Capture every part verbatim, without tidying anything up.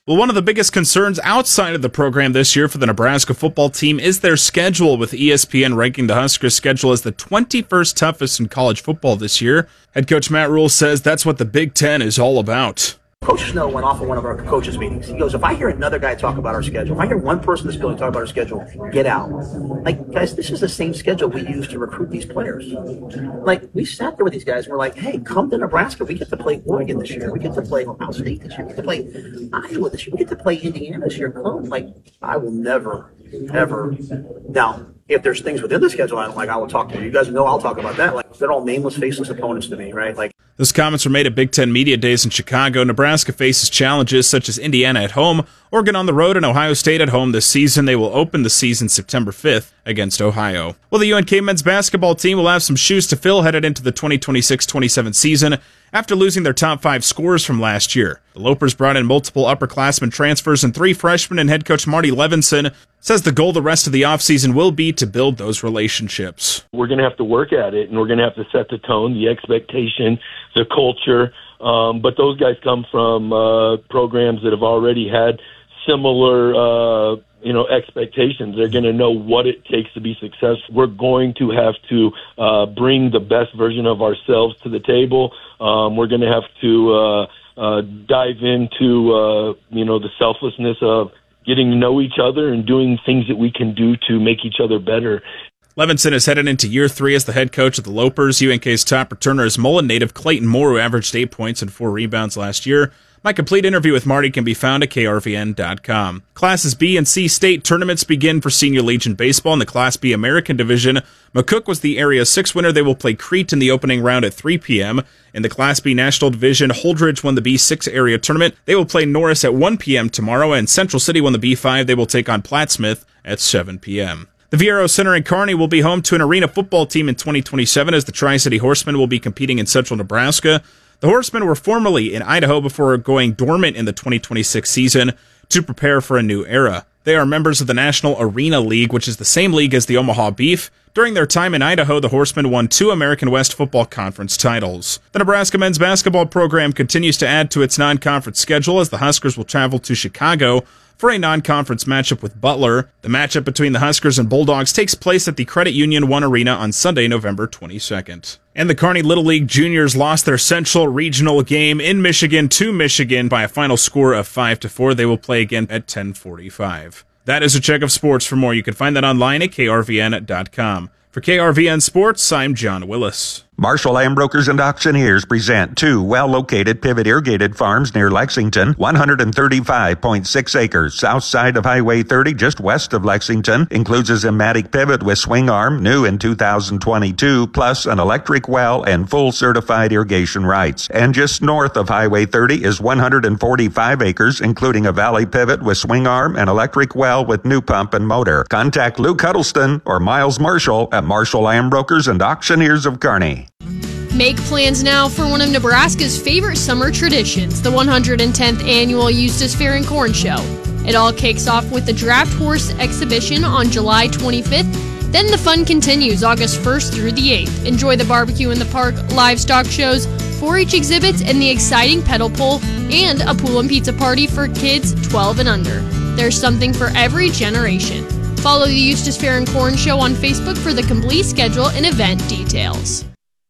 Well, one of the biggest concerns outside of the program this year for the Nebraska football team is their schedule, with E S P N ranking the Huskers' schedule as the twenty-first toughest in college football this year. Head coach Matt Rhule says that's what the Big Ten is all about. Coach Snow went off at one of our coaches' meetings. He goes, if I hear another guy talk about our schedule, if I hear one person in this building talk about our schedule, get out. Like, guys, this is the same schedule we use to recruit these players. Like, we sat there with these guys and we're like, hey, come to Nebraska. We get to play Oregon this year. We get to play Ohio State this year. We get to play Iowa this year. We get to play Indiana this year. Come. Like, I will never, ever. Now, if there's things within the schedule I don't like, I will talk to you. You guys know I'll talk about that. Like, they're all nameless, faceless opponents to me, right? Like, those comments were made at Big Ten Media Days in Chicago. Nebraska faces challenges such as Indiana at home, Oregon on the road, and Ohio State at home this season. They will open the season September fifth against Ohio. Well, the U N K men's basketball team will have some shoes to fill headed into the twenty twenty-six twenty-seven season after losing their top five scorers from last year. The Lopers brought in multiple upperclassmen transfers and three freshmen, and head coach Marty Levinson says the goal the rest of the offseason will be to build those relationships. We're going to have to work at it, and we're going to have to set the tone, the expectation, the culture. Um, but those guys come from uh, programs that have already had similar uh, you know, expectations. They're going to know what it takes to be successful. We're going to have to uh, bring the best version of ourselves to the table. Um, we're going to have to uh, uh, dive into, uh, you know, the selflessness of getting to know each other and doing things that we can do to make each other better. Levinson is headed into year three as the head coach of the Lopers. U N K's top returner is Mullen native Clayton Moore, who averaged eight points and four rebounds last year. My complete interview with Marty can be found at K R V N dot com. Classes B and C state tournaments begin for Senior Legion Baseball in the Class B American Division. McCook was the Area six winner. They will play Crete in the opening round at three p.m. In the Class B National Division, Holdridge won the B six area tournament. They will play Norris at one p.m. tomorrow, and Central City won the B five. They will take on Plattsmouth at seven p.m. The Viero Center in Kearney will be home to an arena football team in twenty twenty-seven as the Tri-City Horsemen will be competing in central Nebraska. The Horsemen were formerly in Idaho before going dormant in the twenty twenty-six season to prepare for a new era. They are members of the National Arena League, which is the same league as the Omaha Beef. During their time in Idaho, the Horsemen won two American West Football Conference titles. The Nebraska men's basketball program continues to add to its non-conference schedule as the Huskers will travel to Chicago for a non-conference matchup with Butler. The matchup between the Huskers and Bulldogs takes place at the Credit Union One Arena on Sunday, November twenty-second. And the Kearney Little League Juniors lost their Central Regional game in Michigan to Michigan by a final score of five to four. They will play again at ten forty-five. That is a check of sports. For more, you can find that online at K R V N dot com. For K R V N Sports, I'm John Willis. Marshall Land Brokers and Auctioneers present two well-located pivot irrigated farms near Lexington, one hundred thirty-five point six acres, south side of Highway thirty, just west of Lexington. Includes a Zimmatic pivot with swing arm, new in two thousand twenty-two, plus an electric well and full certified irrigation rights. And just north of Highway thirty is one hundred forty-five acres, including a valley pivot with swing arm and electric well with new pump and motor. Contact Luke Huddleston or Miles Marshall at Marshall Land Brokers and Auctioneers of Kearney. Make plans now for one of Nebraska's favorite summer traditions, the one hundred tenth Annual Eustis Fair and Corn Show. It all kicks off with the Draft Horse Exhibition on July twenty-fifth. Then the fun continues August first through the eighth. Enjoy the barbecue in the park, livestock shows, four H exhibits, and the exciting pedal pull, and a pool and pizza party for kids twelve and under. There's something for every generation. Follow the Eustis Fair and Corn Show on Facebook for the complete schedule and event details.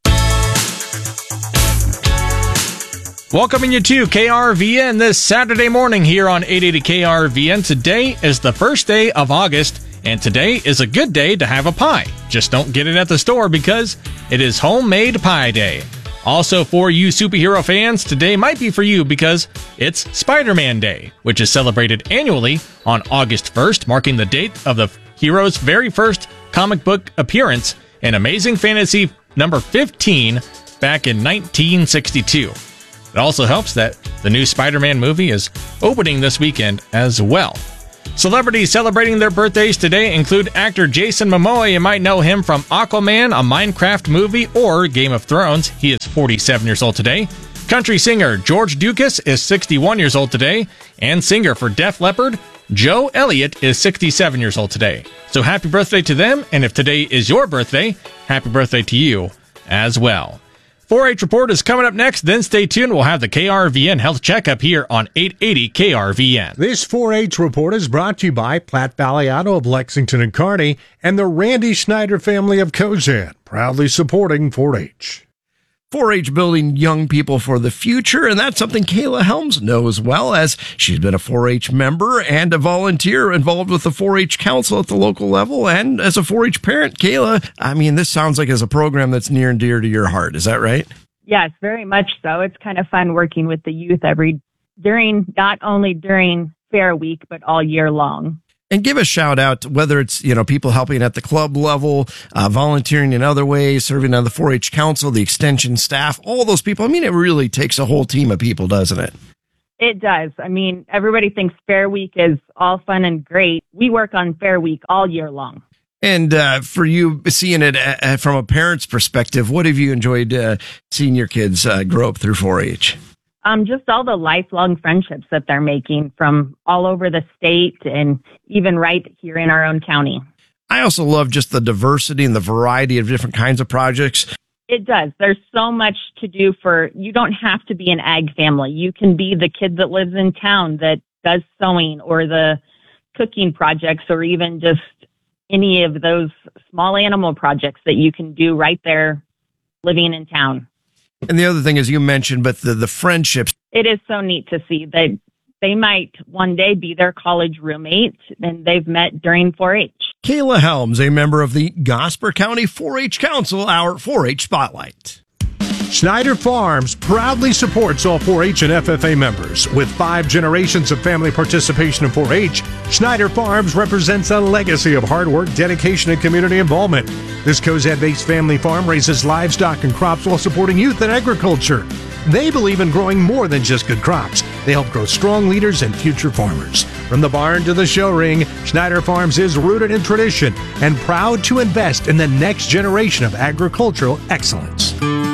Welcoming you to K R V N this Saturday morning here on eight eighty K R V N. Today is the first day of August, and today is a good day to have a pie. Just don't get it at the store because it is Homemade Pie Day. Also, for you superhero fans, today might be for you because it's Spider-Man Day, which is celebrated annually on August first, marking the date of the hero's very first comic book appearance in Amazing Fantasy number fifteen back in nineteen sixty-two. It also helps that the new Spider-Man movie is opening this weekend as well. Celebrities celebrating their birthdays today include actor Jason Momoa. You might know him from Aquaman, a Minecraft movie, or Game of Thrones. He is forty-seven years old today. Country singer George Dukas is sixty-one years old today. And singer for Def Leppard, Joe Elliott, is sixty-seven years old today. So happy birthday to them, and if today is your birthday, happy birthday to you as well. four H Report is coming up next, then stay tuned. We'll have the K R V N Health Checkup here on eight eighty K R V N. This four H Report is brought to you by Platte Valley Auto of Lexington and Kearney and the Randy Schneider family of Cozad, proudly supporting four H. four H building young people for the future, and that's something Kayla Helms knows well, as she's been a four H member and a volunteer involved with the four H council at the local level, and as a four H parent. Kayla, I mean, this sounds like it's a program that's near and dear to your heart. Is that right? Yes, very much so. It's kind of fun working with the youth every during not only during Fair Week, but all year long. And give a shout out, whether it's, you know, people helping at the club level, uh, volunteering in other ways, serving on the four H council, the extension staff, all those people. I mean, it really takes a whole team of people, doesn't it? It does. I mean, everybody thinks Fair Week is all fun and great. We work on Fair Week all year long. And uh, for you, seeing it uh, from a parent's perspective, what have you enjoyed uh, seeing your kids uh, grow up through four H? Um, just all the lifelong friendships that they're making from all over the state and even right here in our own county. I also love just the diversity and the variety of different kinds of projects. It does. There's so much to do for, you don't have to be an ag family. You can be the kid that lives in town that does sewing or the cooking projects or even just any of those small animal projects that you can do right there living in town. And the other thing, as you mentioned, but the, the friendships. It is so neat to see that they might one day be their college roommate and they've met during four H. Kayla Helms, a member of the Gosper County four H Council, our four H Spotlight. Schneider Farms proudly supports all four H and F F A members. With five generations of family participation in four H, Schneider Farms represents a legacy of hard work, dedication, and community involvement. This Cozad-based family farm raises livestock and crops while supporting youth and agriculture. They believe in growing more than just good crops. They help grow strong leaders and future farmers. From the barn to the show ring, Schneider Farms is rooted in tradition and proud to invest in the next generation of agricultural excellence.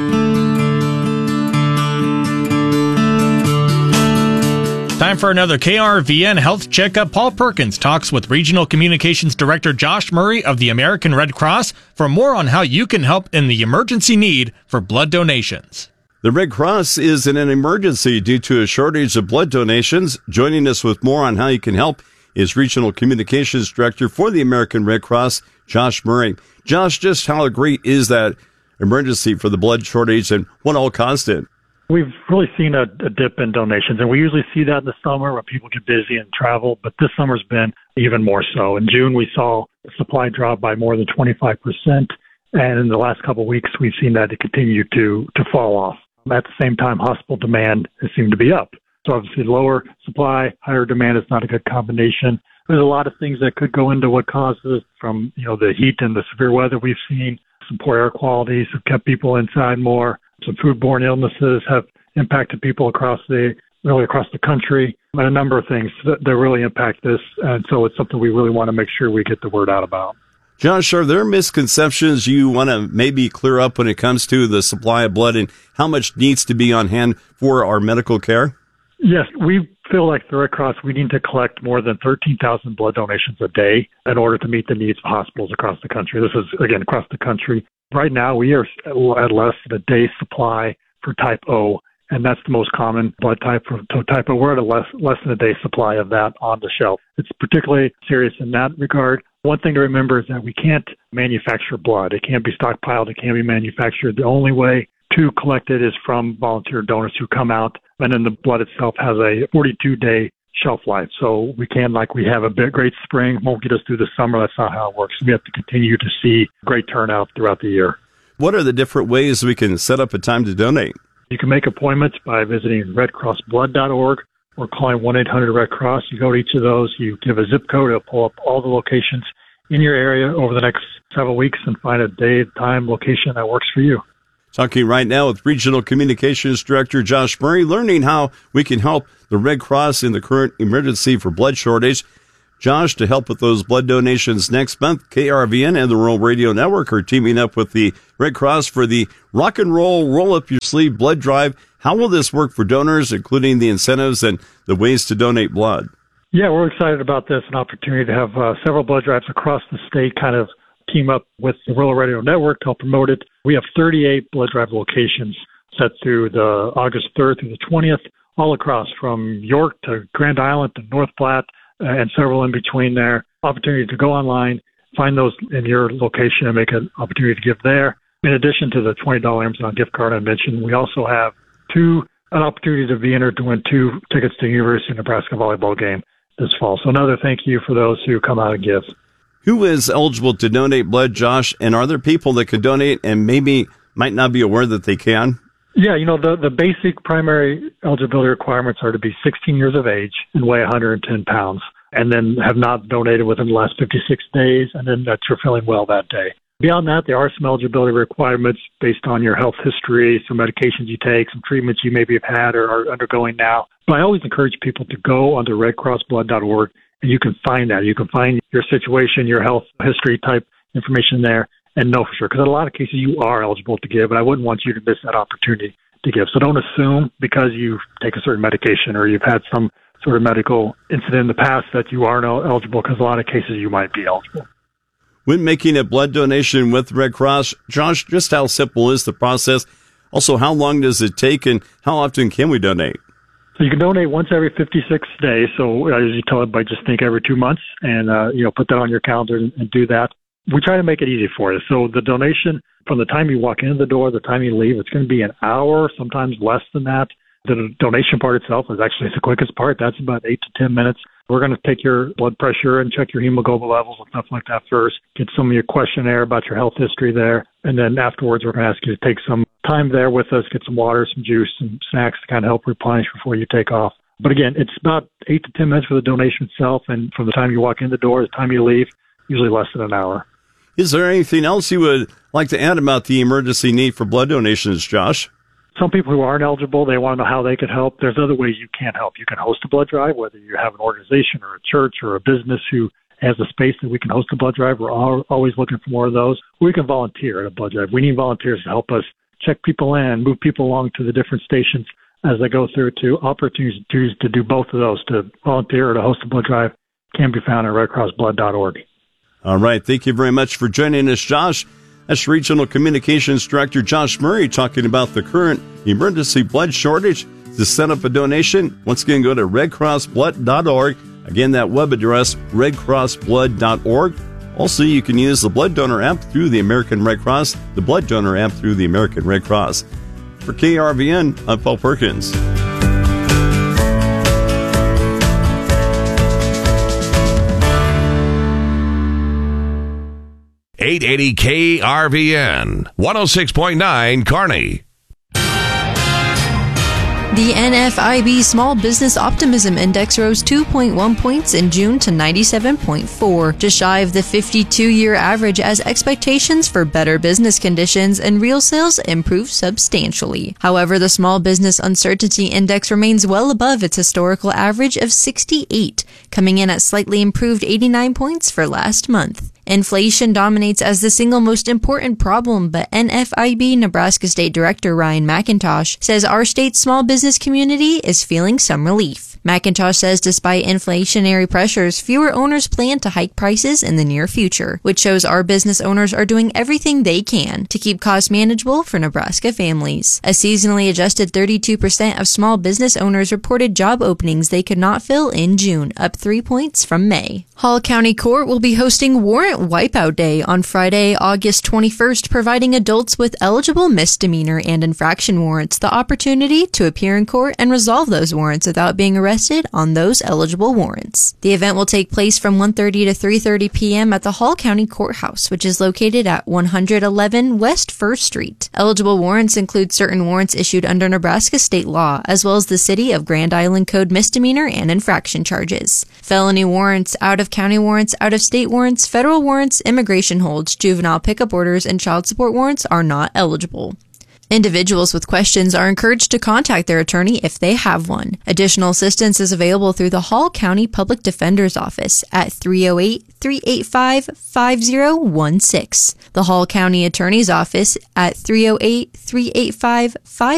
Time for another K R V N Health Checkup. Paul Perkins talks with Regional Communications Director Josh Murray of the American Red Cross for more on how you can help in the emergency need for blood donations. The Red Cross is in an emergency due to a shortage of blood donations. Joining us with more on how you can help is Regional Communications Director for the American Red Cross, Josh Murray. Josh, just how great is that emergency for the blood shortage and what all caused it? We've really seen a, a dip in donations, and we usually see that in the summer when people get busy and travel, but this summer's been even more so. In June, we saw the supply drop by more than twenty-five percent, and in the last couple of weeks, we've seen that it continue to, to fall off. At the same time, hospital demand has seemed to be up. So obviously lower supply, higher demand is not a good combination. There's a lot of things that could go into what causes it, from, you know, the heat and the severe weather we've seen. Some poor air qualities have kept people inside more. Some foodborne illnesses have impacted people across the really across the country, and a number of things that, that really impact this. And so it's something we really want to make sure we get the word out about. Josh, are there misconceptions you want to maybe clear up when it comes to the supply of blood and how much needs to be on hand for our medical care? Yes, we feel like the Red Cross, we need to collect more than thirteen thousand blood donations a day in order to meet the needs of hospitals across the country. This is, again, across the country. Right now, we are at less than a day's supply for type O, and that's the most common blood type for type O. We're at a less, less than a day's supply of that on the shelf. It's particularly serious in that regard. One thing to remember is that we can't manufacture blood. It can't be stockpiled. It can't be manufactured. The only way to collect it is from volunteer donors who come out, and then the blood itself has a forty-two day shelf life. So we can, like we have a big, great spring, won't get us through the summer. That's not how it works. We have to continue to see great turnout throughout the year. What are the different ways we can set up a time to donate? You can make appointments by visiting red cross blood dot org or calling one eight hundred red cross. You go to each of those, you give a zip code, it'll pull up all the locations in your area over the next several weeks and find a day, time, location that works for you. Talking right now with Regional Communications Director Josh Murray, learning how we can help the Red Cross in the current emergency for blood shortage. Josh, to help with those blood donations next month, K R V N and the Rural Radio Network are teaming up with the Red Cross for the Rock and Roll Roll Up Your Sleeve Blood Drive. How will this work for donors, including the incentives and the ways to donate blood? Yeah, we're excited about this, an opportunity to have uh, several blood drives across the state kind of team up with the Rural Radio Network to help promote it. We have thirty-eight blood drive locations set through the August third through the twentieth, all across from York to Grand Island to North Platte uh, and several in between there. Opportunity to go online, find those in your location and make an opportunity to give there. In addition to the twenty dollars Amazon gift card I mentioned, we also have two an opportunity to be entered to win two tickets to the University of Nebraska volleyball game this fall. So another thank you for those who come out and give. Who is eligible to donate blood, Josh? And are there people that could donate and maybe might not be aware that they can? Yeah, you know, the, the basic primary eligibility requirements are to be sixteen years of age and weigh one hundred ten pounds, and then have not donated within the last fifty-six days, and then that you're feeling well that day. Beyond that, there are some eligibility requirements based on your health history, some medications you take, some treatments you maybe have had or are undergoing now. But I always encourage people to go onto red cross blood dot org, and you can find that. You can find your situation, your health history type information there, and know for sure. Because in a lot of cases, you are eligible to give, and I wouldn't want you to miss that opportunity to give. So don't assume because you take a certain medication or you've had some sort of medical incident in the past that you aren't eligible, because a lot of cases you might be eligible. When making a blood donation with Red Cross, Josh, just how simple is the process? Also, how long does it take, and how often can we donate? So you can donate once every fifty-six days. So I usually tell everybody just think every two months and, uh, you know, put that on your calendar and, and do that. We try to make it easy for you. So the donation, from the time you walk in the door, the time you leave, it's going to be an hour, sometimes less than that. The donation part itself is actually the quickest part. That's about eight to ten minutes. We're going to take your blood pressure and check your hemoglobin levels and stuff like that first. Get some of your questionnaire about your health history there. And then afterwards, we're going to ask you to take some time there with us, get some water, some juice, some snacks to kind of help replenish before you take off. But again, it's about eight to ten minutes for the donation itself. And from the time you walk in the door, the time you leave, usually less than an hour. Is there anything else you would like to add about the emergency need for blood donations, Josh? Some people who aren't eligible, they want to know how they could help. There's other ways you can help. You can host a blood drive, whether you have an organization or a church or a business who has a space that we can host a blood drive. We're all, always looking for more of those. We can volunteer at a blood drive. We need volunteers to help us check people in, move people along to the different stations as they go through, to opportunities to do both of those, to volunteer or to host a blood drive, can be found at red cross blood dot org. All right. Thank you very much for joining us, Josh. That's Regional Communications Director Josh Murray talking about the current emergency blood shortage. To set up a donation, once again, go to red cross blood dot org. Again, that web address, red cross blood dot org. Also, you can use the Blood Donor app through the American Red Cross, the Blood Donor app through the American Red Cross. For K R V N, I'm Paul Perkins. eight eighty K R V N, one oh six point nine Kearney. The N F I B Small Business Optimism Index rose two point one points in June to ninety-seven point four, just shy of the fifty-two-year average, as expectations for better business conditions and real sales improved substantially. However, the Small Business Uncertainty Index remains well above its historical average of sixty-eight, coming in at slightly improved eighty-nine points for last month. Inflation dominates as the single most important problem, but N F I B Nebraska State Director Ryan McIntosh says our state's small business community is feeling some relief. McIntosh says despite inflationary pressures, fewer owners plan to hike prices in the near future, which shows our business owners are doing everything they can to keep costs manageable for Nebraska families. A seasonally adjusted thirty-two percent of small business owners reported job openings they could not fill in June, up three points from May. Hall County Court will be hosting Warrant Wipeout Day on Friday, August twenty-first, providing adults with eligible misdemeanor and infraction warrants the opportunity to appear in court and resolve those warrants without being arrested on those eligible warrants. The event will take place from one thirty to three thirty p.m. at the Hall County Courthouse, which is located at one eleven West First Street. Eligible warrants include certain warrants issued under Nebraska state law, as well as the City of Grand Island Code misdemeanor and infraction charges. Felony warrants, out-of-county warrants, out-of-state warrants, federal warrants, immigration holds, juvenile pickup orders, and child support warrants are not eligible. Individuals with questions are encouraged to contact their attorney if they have one. Additional assistance is available through the Hall County Public Defender's Office at three oh eight, three eight five, five oh one six. The Hall County Attorney's Office at three oh eight, three eight five, five